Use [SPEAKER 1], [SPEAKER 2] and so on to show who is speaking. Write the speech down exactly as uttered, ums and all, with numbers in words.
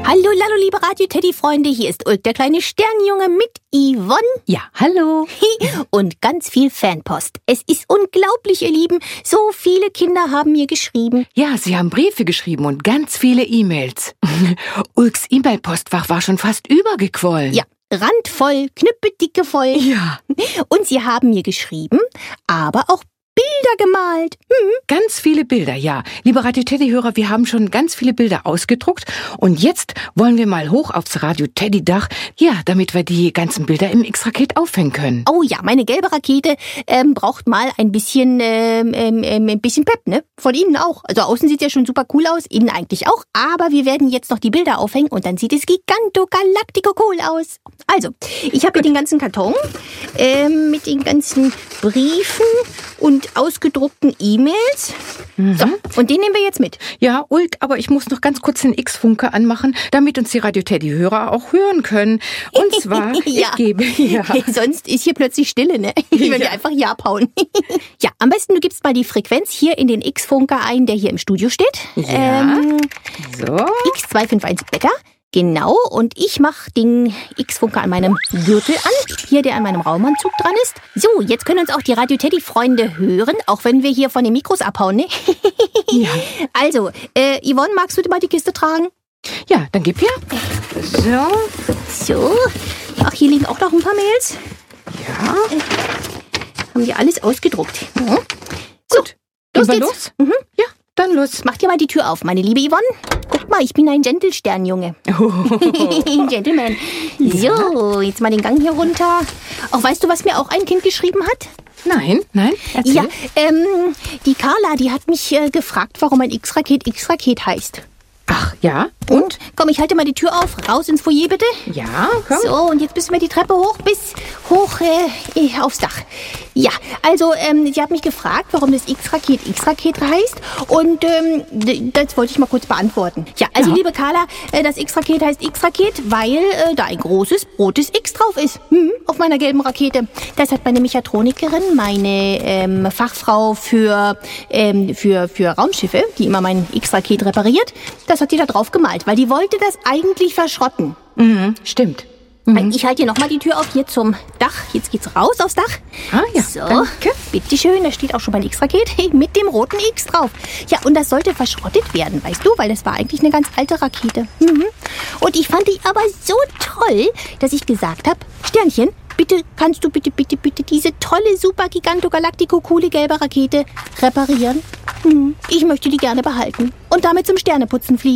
[SPEAKER 1] Hallo, hallo, liebe Radio-Teddy-Freunde, hier ist Ulk, der kleine Sternjunge mit Yvonne.
[SPEAKER 2] Ja, hallo.
[SPEAKER 1] Und ganz viel Fanpost. Es ist unglaublich, ihr Lieben. So viele Kinder haben mir geschrieben.
[SPEAKER 2] Ja, sie haben Briefe geschrieben und ganz viele E-Mails. Ulks E-Mail-Postfach war schon fast übergequollen.
[SPEAKER 1] Ja, randvoll, knüppedicke voll.
[SPEAKER 2] Ja.
[SPEAKER 1] Und sie haben mir geschrieben, aber auch Bilder gemalt. Hm.
[SPEAKER 2] Ganz viele Bilder, ja. Liebe Radio-Teddy-Hörer, wir haben schon ganz viele Bilder ausgedruckt und jetzt wollen wir mal hoch aufs Radio-Teddy-Dach, ja, damit wir die ganzen Bilder im X-Raket aufhängen können.
[SPEAKER 1] Oh ja, meine gelbe Rakete ähm, braucht mal ein bisschen, ähm, ähm, ein bisschen Pep, ne? Von innen auch. Also außen sieht ja schon super cool aus, innen eigentlich auch. Aber wir werden jetzt noch die Bilder aufhängen und dann sieht es giganto-galactico cool aus. Also, ich habe hier den ganzen Karton ähm, mit den ganzen Briefen und ausgedruckten E-Mails. Mhm. So, und den nehmen wir jetzt mit.
[SPEAKER 2] Ja, Ulk, aber ich muss noch ganz kurz den X-Funke anmachen, damit uns die Radio-Teddy-Hörer auch hören können. Und zwar,
[SPEAKER 1] ja.
[SPEAKER 2] ich gebe hier...
[SPEAKER 1] Sonst ist hier plötzlich Stille, ne? Ich würde ja. einfach ja abhauen. Ja, am besten du gibst mal die Frequenz hier in den X-Funker ein, der hier im Studio steht.
[SPEAKER 2] Ja,
[SPEAKER 1] ähm,
[SPEAKER 2] so.
[SPEAKER 1] X zwei fünf eins Beta. Genau, und ich mache den X-Funker an meinem Gürtel an, hier der an meinem Raumanzug dran ist. So, jetzt können uns auch die Radio-Teddy-Freunde hören, auch wenn wir hier von den Mikros abhauen, ne?
[SPEAKER 2] Ja.
[SPEAKER 1] Also, äh, Yvonne, magst du mal die Kiste tragen?
[SPEAKER 2] Ja, dann gib her. So.
[SPEAKER 1] So, ach, hier liegen auch noch ein paar Mails.
[SPEAKER 2] Ja.
[SPEAKER 1] Äh, haben wir alles ausgedruckt. Mhm. So,
[SPEAKER 2] gut.
[SPEAKER 1] Los
[SPEAKER 2] geht's.
[SPEAKER 1] geht's.
[SPEAKER 2] Los? Mhm. Ja, dann los.
[SPEAKER 1] Mach dir mal die Tür auf, meine liebe Yvonne. Guck mal, ich bin ein Gentle-Sternjunge.
[SPEAKER 2] Oh.
[SPEAKER 1] Gentleman. So, jetzt mal den Gang hier runter. Auch weißt du, was mir auch ein Kind geschrieben hat?
[SPEAKER 2] Nein, nein, erzähl.
[SPEAKER 1] Ja, ähm, die Carla, die hat mich äh, gefragt, warum ein X-Raket X-Raket heißt.
[SPEAKER 2] Ach, ja?
[SPEAKER 1] Und? Komm, ich halte mal die Tür auf. Raus ins Foyer, bitte.
[SPEAKER 2] Ja, komm.
[SPEAKER 1] So, und jetzt müssen wir die Treppe hoch bis hoch äh, aufs Dach. Ja, also, ähm, sie hat mich gefragt, warum das X-Raket X-Raket heißt. Und ähm, das wollte ich mal kurz beantworten. Ja, also, ja. liebe Carla, äh, das X-Raket heißt X-Raket, weil äh, da ein großes, rotes X drauf ist. Hm, auf meiner gelben Rakete. Das hat meine Mechatronikerin, meine ähm, Fachfrau für, ähm, für, für Raumschiffe, die immer mein X-Raket repariert, das hat die da drauf gemalt, weil die wollte das eigentlich verschrotten.
[SPEAKER 2] Mhm, stimmt. Mhm.
[SPEAKER 1] Ich halte hier nochmal die Tür auf, hier zum Dach. Jetzt geht's raus aufs Dach.
[SPEAKER 2] Ah ja,
[SPEAKER 1] so,
[SPEAKER 2] danke.
[SPEAKER 1] Bitteschön, da steht auch schon mein X-Raket mit dem roten X drauf. Ja, und das sollte verschrottet werden, weißt du, weil das war eigentlich eine ganz alte Rakete. Mhm. Und ich fand die aber so toll, dass ich gesagt habe, Sternchen, bitte, kannst du bitte, bitte, bitte diese tolle, super, giganto-galactico, coole gelbe Rakete reparieren? Mhm. Ich möchte die gerne behalten und damit zum Sterneputzen fliegen.